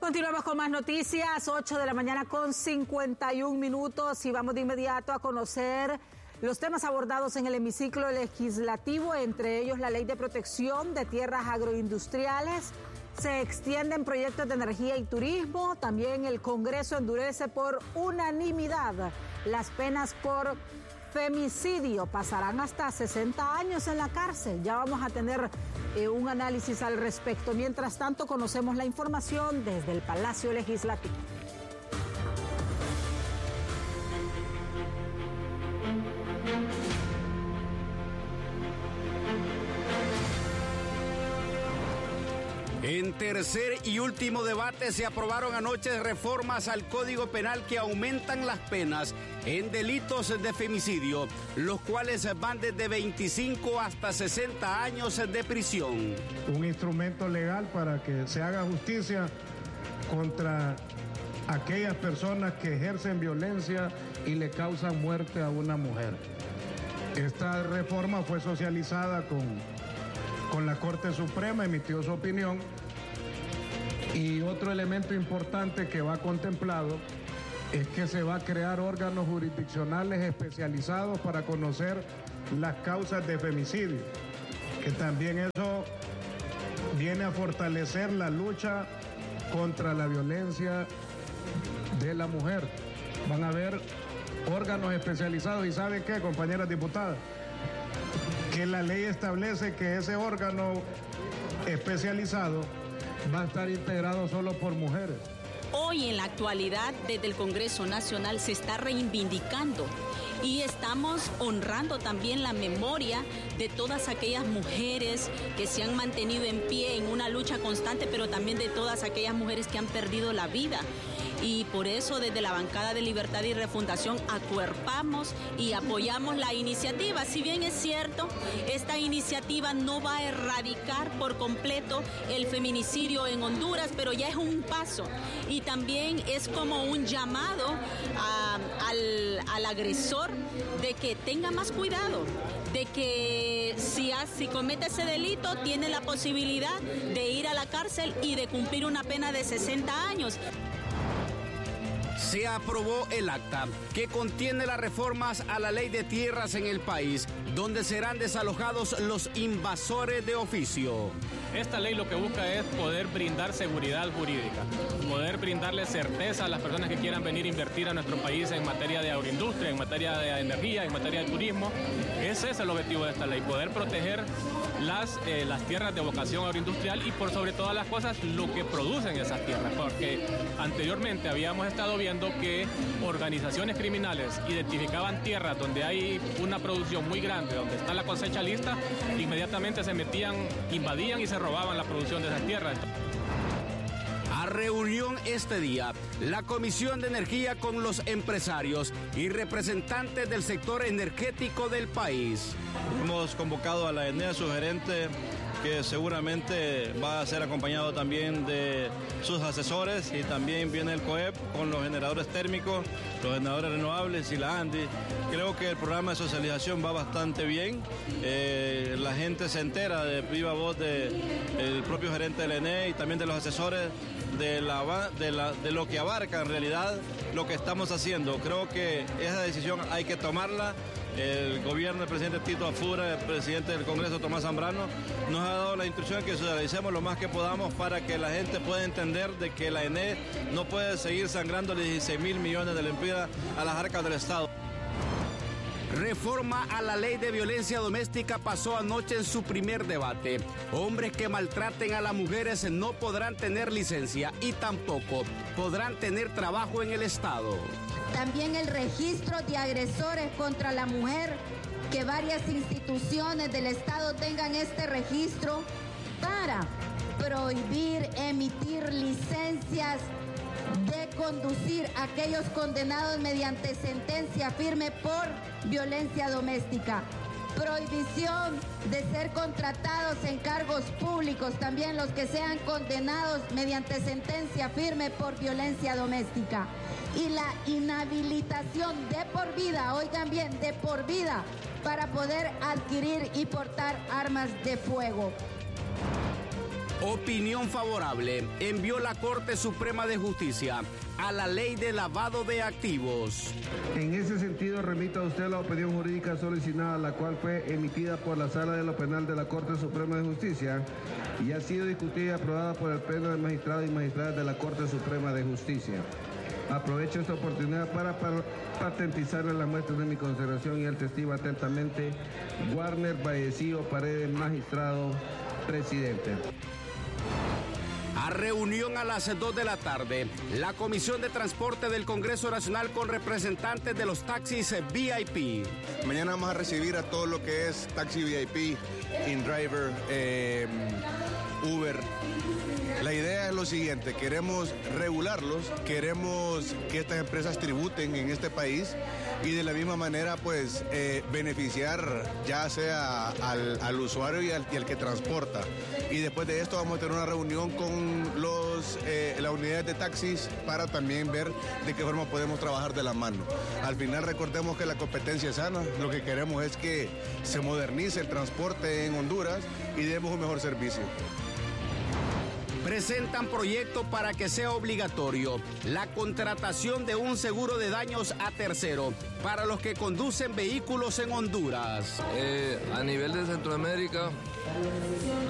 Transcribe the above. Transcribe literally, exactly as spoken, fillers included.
Continuamos con más noticias, ocho de la mañana con cincuenta y un minutos y vamos de inmediato a conocer los temas abordados en el hemiciclo legislativo, entre ellos la Ley de Protección de Tierras Agroindustriales. Se extienden proyectos de energía y turismo. También el Congreso endurece por unanimidad las penas por femicidio. Pasarán hasta sesenta años en la cárcel. Ya vamos a tener eh, un análisis al respecto. Mientras tanto, conocemos la información desde el Palacio Legislativo. En tercer y último debate se aprobaron anoche reformas al Código Penal que aumentan las penas en delitos de femicidio, los cuales van desde veinticinco hasta sesenta años de prisión. Un instrumento legal para que se haga justicia contra aquellas personas que ejercen violencia y le causan muerte a una mujer. Esta reforma fue socializada con, con la Corte Suprema, emitió su opinión. Y otro elemento importante que va contemplado es que se va a crear órganos jurisdiccionales especializados para conocer las causas de femicidio, que también eso viene a fortalecer la lucha contra la violencia de la mujer. Van a haber órganos especializados y ¿saben qué, compañeras diputadas? Que la ley establece que ese órgano especializado va a estar integrado solo por mujeres. Hoy en la actualidad desde el Congreso Nacional se está reivindicando y estamos honrando también la memoria de todas aquellas mujeres que se han mantenido en pie en una lucha constante, pero también de todas aquellas mujeres que han perdido la vida. Y por eso desde la bancada de Libertad y Refundación acuerpamos y apoyamos la iniciativa. Si bien es cierto, esta iniciativa no va a erradicar por completo el feminicidio en Honduras, pero ya es un paso. Y también es como un llamado a, al, al agresor de que tenga más cuidado, de que si, si comete ese delito tiene la posibilidad de ir a la cárcel y de cumplir una pena de sesenta años. Se aprobó el acta que contiene las reformas a la ley de tierras en el país, donde serán desalojados los invasores de oficio. Esta ley lo que busca es poder brindar seguridad jurídica, poder brindarle certeza a las personas que quieran venir a invertir a nuestro país en materia de agroindustria, en materia de energía, en materia de turismo. Ese es el objetivo de esta ley, poder proteger las, eh, las tierras de vocación agroindustrial y por sobre todas las cosas lo que producen esas tierras, porque anteriormente habíamos estado viendo que organizaciones criminales identificaban tierras donde hay una producción muy grande, donde está la cosecha lista, inmediatamente se metían, invadían y se robaban la producción de esas tierras. A reunión este día, la Comisión de Energía con los empresarios y representantes del sector energético del país. Hemos convocado a la E N E, su gerente, que seguramente va a ser acompañado también de sus asesores, y también viene el COEP con los generadores térmicos, los generadores renovables y la ANDI. Creo que el programa de socialización va bastante bien. Eh, la gente se entera de viva voz del de propio gerente de la E N E y también de los asesores de, la, de, la, de lo que abarca en realidad lo que estamos haciendo. Creo que esa decisión hay que tomarla. El gobierno del presidente Tito Afura, el presidente del Congreso Tomás Zambrano, nos ha dado la instrucción que socialicemos lo más que podamos para que la gente pueda entender de que la E N E no puede seguir sangrando dieciséis mil millones de lempiras a las arcas del Estado. Reforma a la ley de violencia doméstica pasó anoche en su primer debate. Hombres que maltraten a las mujeres no podrán tener licencia y tampoco podrán tener trabajo en el Estado. También el registro de agresores contra la mujer, que varias instituciones del Estado tengan este registro para prohibir emitir licencias de conducir a aquellos condenados mediante sentencia firme por violencia doméstica. Prohibición de ser contratados en cargos públicos, también los que sean condenados mediante sentencia firme por violencia doméstica. Y la inhabilitación de por vida, oigan bien, de por vida, para poder adquirir y portar armas de fuego. Opinión favorable envió la Corte Suprema de Justicia a la ley de lavado de activos. En ese sentido, remito a usted la opinión jurídica solicitada, la cual fue emitida por la Sala de lo Penal de la Corte Suprema de Justicia y ha sido discutida y aprobada por el Pleno de Magistrados y Magistradas de la Corte Suprema de Justicia. Aprovecho esta oportunidad para, para patentizarle las muestras de mi consideración y el testigo atentamente, Warner Vallecillo Paredes, magistrado presidente. A reunión a las dos de la tarde, la Comisión de Transporte del Congreso Nacional con representantes de los taxis V I P. Mañana vamos a recibir a todo lo que es taxi V I P, InDriver, eh, Uber. La idea es lo siguiente, queremos regularlos, queremos que estas empresas tributen en este país y de la misma manera pues eh, beneficiar ya sea al, al usuario y al, y al que transporta. Y después de esto vamos a tener una reunión con los, eh, las unidades de taxis para también ver de qué forma podemos trabajar de la mano. Al final recordemos que la competencia es sana, lo que queremos es que se modernice el transporte en Honduras y demos un mejor servicio. Presentan proyecto para que sea obligatorio la contratación de un seguro de daños a tercero para los que conducen vehículos en Honduras. Eh, a nivel de Centroamérica,